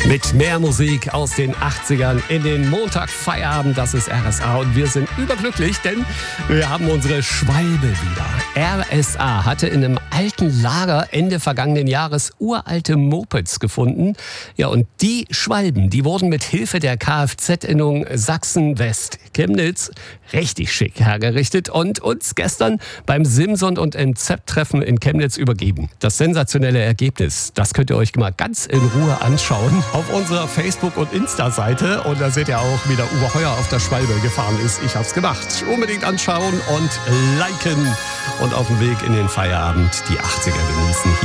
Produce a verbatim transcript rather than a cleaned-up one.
Mit mehr Musik aus den achtzigern in den Montagfeierabend, das ist R S A und wir sind überglücklich, denn wir haben unsere Schwalbe wieder. R S A hatte in einem alten Lager Ende vergangenen Jahres uralte Mopeds gefunden. Ja, und die Schwalben, die wurden mit Hilfe der Kfz-Innung Sachsen-West-Chemnitz richtig schick hergerichtet und uns gestern beim Simson und M Z-Treffen in Chemnitz übergeben. Das sensationelle Ergebnis, das könnt ihr euch mal ganz in Ruhe anschauen auf unserer Facebook- und Insta-Seite. Und da seht ihr auch, wie der Uwe Heuer auf der Schwalbe gefahren ist. Ich hab's gemacht. Unbedingt anschauen und liken und auf dem Weg in den Feierabend die achtziger genießen.